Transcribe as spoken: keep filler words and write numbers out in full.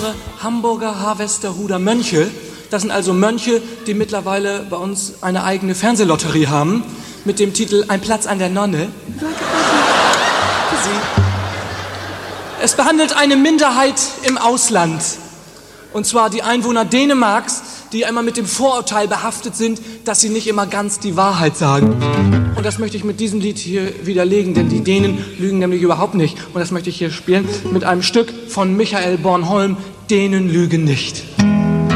unsere Hamburger Harvesterhuder Mönche. Das sind also Mönche, die mittlerweile bei uns eine eigene Fernsehlotterie haben mit dem Titel Ein Platz an der Nonne. Für Sie. Es behandelt eine Minderheit im Ausland. Und zwar die Einwohner Dänemarks, die immer mit dem Vorurteil behaftet sind, dass sie nicht immer ganz die Wahrheit sagen. Und das möchte ich mit diesem Lied hier widerlegen, denn die Dänen lügen nämlich überhaupt nicht. Und das möchte ich hier spielen mit einem Stück von Michael Bornholm, Dänen lügen nicht.